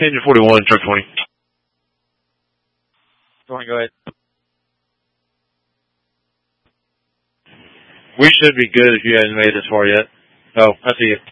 Engine 41, truck 20. 20, go ahead. We should be good if you haven't made it this far yet. Oh, I see you.